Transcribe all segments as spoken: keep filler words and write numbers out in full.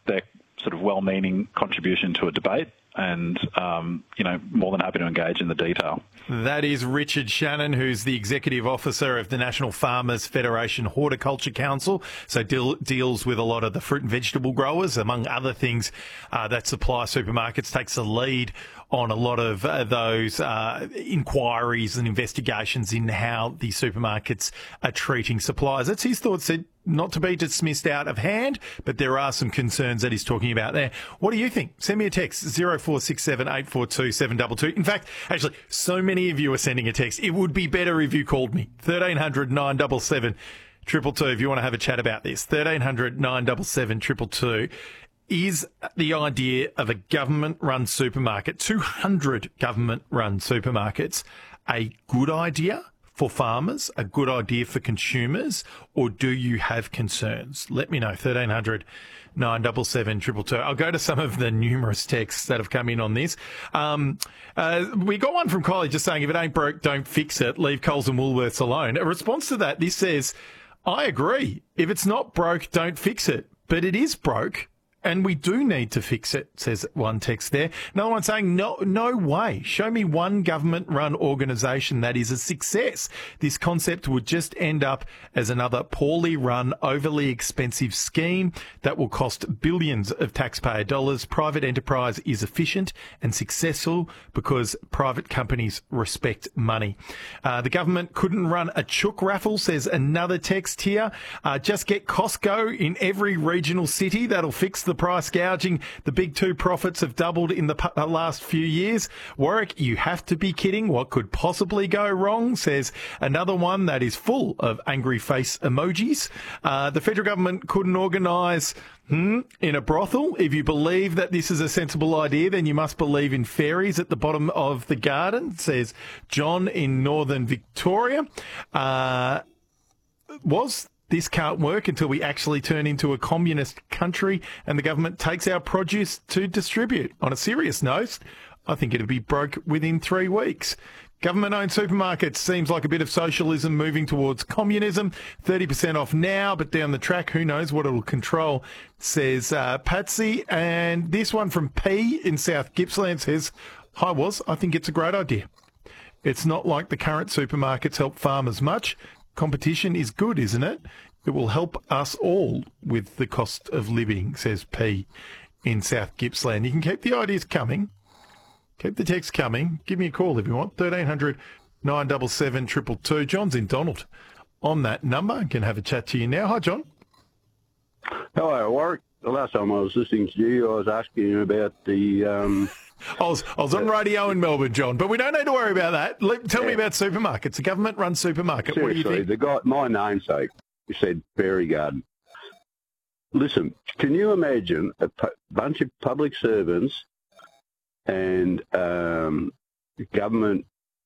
their sort of well-meaning contribution to a debate, and, um, you know, more than happy to engage in the detail. That is Richard Shannon, who's the Executive Officer of the National Farmers Federation Horticulture Council, so deal, deals with a lot of the fruit and vegetable growers, among other things, uh, that supply supermarkets, takes the lead on a lot of uh, those uh, inquiries and investigations in how the supermarkets are treating suppliers. That's his thoughts, said not to be dismissed out of hand, but there are some concerns that he's talking about there. What do you think? Send me a text, zero four six seven, eight four two, seven two two. In fact, actually, so many of you are sending a text. It would be better if you called me. thirteen hundred, nine seven seven, two two two if you want to have a chat about this. thirteen hundred, nine seven seven, two two two. Is the idea of a government-run supermarket, two hundred government-run supermarkets, a good idea for farmers, a good idea for consumers, or do you have concerns? Let me know, thirteen hundred, nine seven seven, two two two. I'll go to some of the numerous texts that have come in on this. Um, uh, we got one from Kylie just saying, if it ain't broke, don't fix it. Leave Coles and Woolworths alone. A response to that, this says, I agree. If it's not broke, don't fix it. But it is broke. And we do need to fix it, says one text there. Another one saying, no, no way. Show me one government-run organisation that is a success. This concept would just end up as another poorly run, overly expensive scheme that will cost billions of taxpayer dollars. Private enterprise is efficient and successful because private companies respect money. Uh, the government couldn't run a chook raffle, says another text here. Uh, just get Costco in every regional city. That'll fix the the price gouging. The big two profits have doubled in the p- last few years. Warwick, you have to be kidding. What could possibly go wrong, says another one that is full of angry face emojis. Uh, the federal government couldn't organise hmm, in a brothel. If you believe that this is a sensible idea, then you must believe in fairies at the bottom of the garden, says John in northern Victoria. Uh, was This can't work until we actually turn into a communist country and the government takes our produce to distribute. On a serious note, I think it'd be broke within three weeks. Government-owned supermarkets seems like a bit of socialism moving towards communism. thirty percent off now, but down the track, who knows what it'll control, says uh, Patsy. And this one from P in South Gippsland says, hi, Was, I think it's a great idea. It's not like the current supermarkets help farmers much. Competition is good, isn't it? It will help us all with the cost of living, says P in South Gippsland. You can keep the ideas coming. Keep the text coming. Give me a call if you want. thirteen hundred, nine seven seven, two two two. John's in Donald on that number. I can have a chat to you now. Hi, John. Hello, Warwick. The last time I was listening to you, I was asking you about the... Um, I was, I was on radio in Melbourne, John, but we don't need to worry about that. Let, tell yeah. me about supermarkets, a government-run supermarket. Seriously, what do you think? The guy, my namesake, he said Fairy Garden. Listen, can you imagine a pu- bunch of public servants and um, government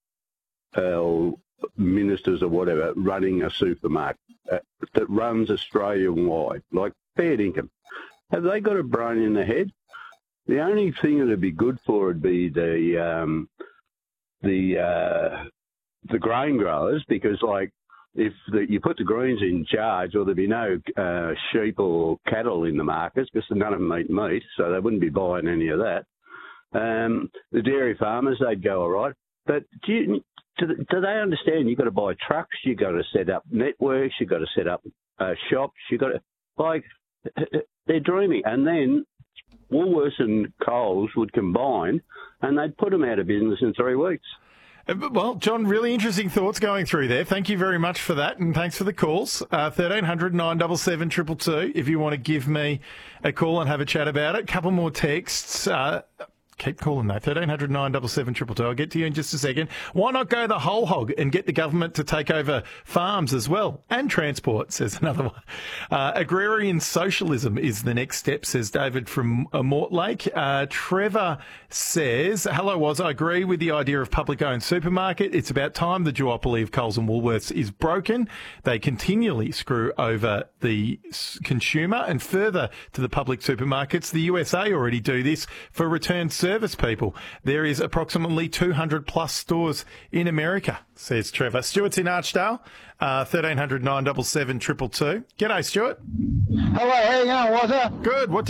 uh, ministers or whatever running a supermarket uh, that runs Australia-wide, like fair income? Have they got a brain in the head? The only thing that would be good for would be the um, the uh, the grain growers, because like if the, you put the Greens in charge, or there'd be no uh, sheep or cattle in the markets because none of them eat meat, so they wouldn't be buying any of that. Um, the dairy farmers, they'd go all right, but do, you, do, do they understand? You've got to buy trucks, you've got to set up networks, you've got to set up uh, shops, you've got to like they're dreaming, and then Woolworths and Coles would combine and they'd put them out of business in three weeks. Well, John, really interesting thoughts going through there. Thank you very much for that, and thanks for the calls. Uh, thirteen hundred, nine seven seven, two two two if you want to give me a call and have a chat about it. Couple more texts. Uh, keep calling that, thirteen hundred, nine seven seven, two two two. I'll get to you in just a second. Why not go the whole hog and get the government to take over farms as well, and transport, says another one. Uh, agrarian socialism is the next step, says David from uh, Mortlake. Uh, Trevor says, hello, Was, I agree with the idea of public-owned supermarket. It's about time the duopoly of Coles and Woolworths is broken. They continually screw over the consumer, and further to the public supermarkets. The U S A already do this for return service people. There is approximately two hundred plus stores in America, says Trevor. Stuart's in Archdale, uh, thirteen hundred, nine seven seven, two two two. G'day, Stuart. Hello, how you going, Wazza? Good. What